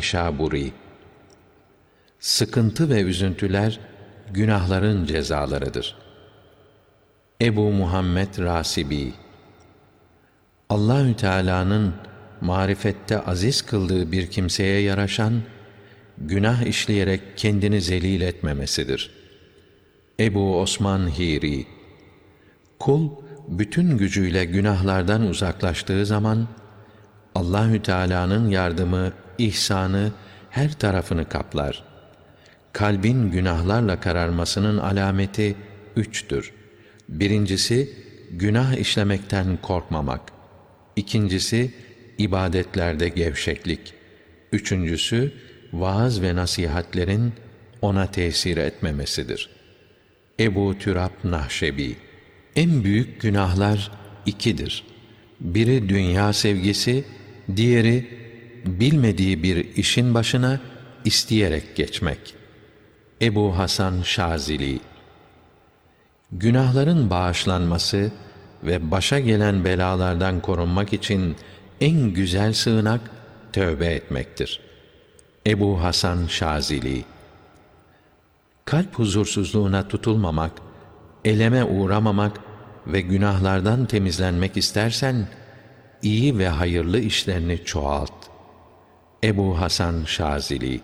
el-Nişaburi. Sıkıntı ve üzüntüler günahların cezalarıdır. Ebu Muhammed Rasibi. Allahü Teala'nın marifette aziz kıldığı bir kimseye yaraşan, günah işleyerek kendini zelil etmemesidir. Ebu Osman Hiri. Kul bütün gücüyle günahlardan uzaklaştığı zaman Allahü Teala'nın yardımı, ihsanı her tarafını kaplar. Kalbin günahlarla kararmasının alameti üçtür. Birincisi, günah işlemekten korkmamak. İkincisi, ibadetlerde gevşeklik. Üçüncüsü, vaaz ve nasihatlerin ona tesir etmemesidir. Ebu Türab Nahşebi. En büyük günahlar ikidir. Biri dünya sevgisi, diğeri bilmediği bir işin başına isteyerek geçmek. Ebu Hasan Şazili. Günahların bağışlanması ve başa gelen belalardan korunmak için en güzel sığınak tövbe etmektir. Ebu Hasan Şazili. Kalp huzursuzluğuna tutulmamak, eleme uğramamak ve günahlardan temizlenmek istersen, iyi ve hayırlı işlerini çoğalt. Ebu Hasan Şazili.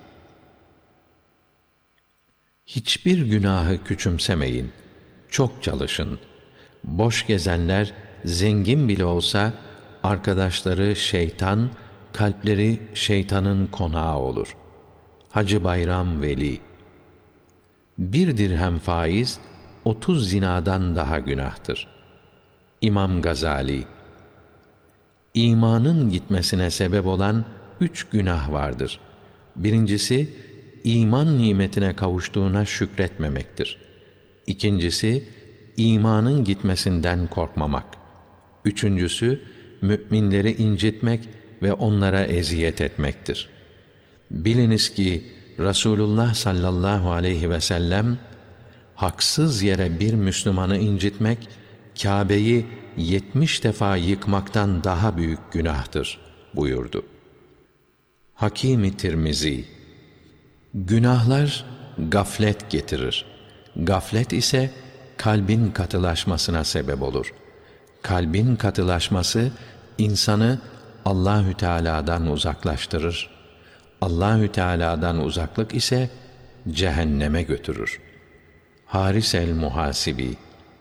Hiçbir günahı küçümsemeyin, çok çalışın. Boş gezenler, zengin bile olsa, arkadaşları şeytan, kalpleri şeytanın konağı olur. Hacı Bayram Veli. 1 dirhem faiz, 30 zinadan daha günahtır. İmam Gazali. İmanın gitmesine sebep olan 3 günah vardır. Birincisi, iman nimetine kavuştuğuna şükretmemektir. İkincisi, imanın gitmesinden korkmamak. Üçüncüsü, müminleri incitmek ve onlara eziyet etmektir. Biliniz ki Resulullah sallallahu aleyhi ve sellem, haksız yere bir Müslümanı incitmek, Kâbe'yi 70 defa yıkmaktan daha büyük günahtır buyurdu. Hakim-i Tirmizi. Günahlar gaflet getirir. Gaflet ise kalbin katılaşmasına sebep olur. Kalbin katılaşması insanı Allahü Teala'dan uzaklaştırır. Allahü Teala'dan uzaklık ise cehenneme götürür. Haris el-Muhasibi.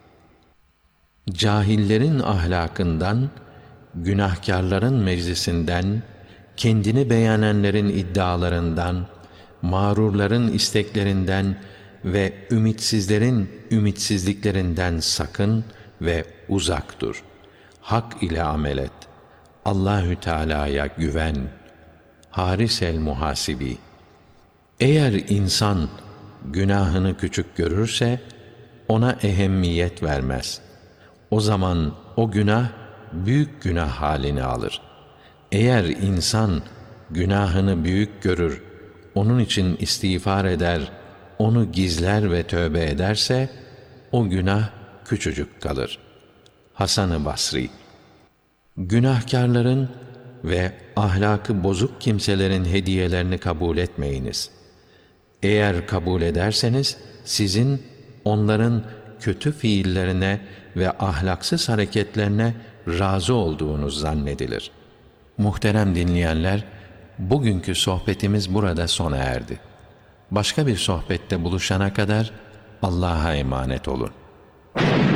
Cahillerin ahlakından, günahkarların meclisinden, kendini beğenenlerin iddialarından, mağrurların isteklerinden ve ümitsizlerin ümitsizliklerinden sakın ve uzak dur. Hak ile amel et. Allahü Teala'ya güven. Haris el-Muhasibi. Eğer insan günahını küçük görürse ona ehemmiyet vermez. O zaman o günah büyük günah halini alır. Eğer insan günahını büyük görür, onun için istiğfar eder, onu gizler ve tövbe ederse o günah küçücük kalır. Hasan-ı Basri. Günahkarların ve ahlakı bozuk kimselerin hediyelerini kabul etmeyiniz. Eğer kabul ederseniz sizin onların kötü fiillerine ve ahlaksız hareketlerine razı olduğunuz zannedilir. Muhterem dinleyenler, bugünkü sohbetimiz burada sona erdi. Başka bir sohbette buluşana kadar Allah'a emanet olun.